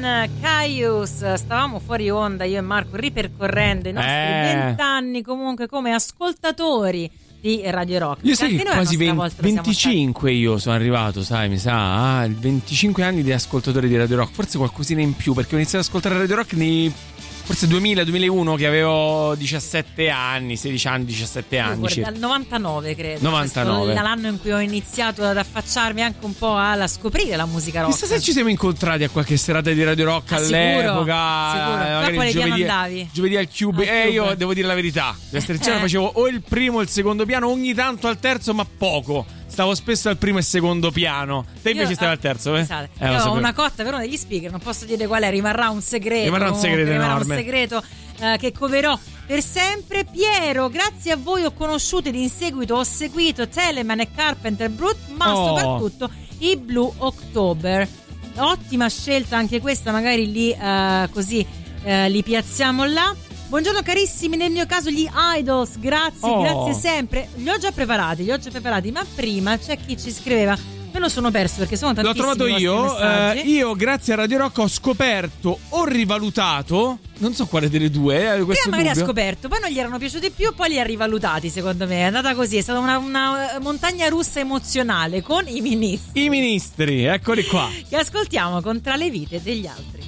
Caius. Stavamo fuori onda io e Marco ripercorrendo i nostri 20 anni comunque come ascoltatori di Radio Rock. Io sai che quasi 25 io sono arrivato, sai, mi sa, 25 anni di ascoltatore di Radio Rock, forse qualcosina in più, perché ho iniziato ad ascoltare Radio Rock forse 2000-2001, che avevo 17 anni, 16 anni, 17 anni. Dal 99 credo. 99. L'anno in cui ho iniziato ad affacciarmi anche un po' alla scoprire la musica rock. Chissà se ci siamo incontrati a qualche serata di Radio Rock all'epoca. Sicuro. Tu quale piano andavi? Giovedì al Cube. Io devo dire la verità, facevo o il primo o il secondo piano, ogni tanto al terzo, ma poco. Stavo spesso al primo e secondo piano. Te invece stavi al terzo, Esatto. Io ho una cotta per uno degli speaker, non posso dire qual è, rimarrà un segreto. Rimarrà un segreto enorme. Un segreto che coverò per sempre. Piero, grazie a voi ho conosciuto ed in seguito ho seguito Telemann e Carpenter Brut, ma soprattutto i Blue October. Ottima scelta anche questa, magari lì così li piazziamo là. Buongiorno carissimi, nel mio caso gli Idols, grazie sempre. Li ho già preparati, ma prima c'è chi ci scriveva. Me lo sono perso perché sono tantissimi. L'ho trovato io. Io grazie a Radio Rock ho scoperto o rivalutato, non so quale delle due. Prima magari ha scoperto, poi non gli erano piaciuti più, poi li ha rivalutati. Secondo me è andata così, è stata una montagna russa emozionale con i ministri. I ministri, eccoli qua. Che ascoltiamo con Tra le vite degli altri.